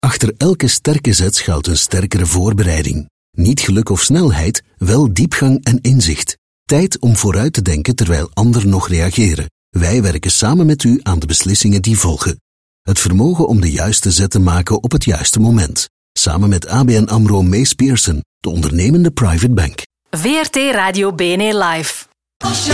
Achter elke sterke zet schuilt een sterkere voorbereiding. Niet geluk of snelheid, wel diepgang en inzicht. Tijd om vooruit te denken terwijl anderen nog reageren. Wij werken samen met u aan de beslissingen die volgen. Het vermogen om de juiste zet te maken op het juiste moment. Samen met ABN AMRO Mees Pierson, de ondernemende private bank. VRT Radio BNE Live.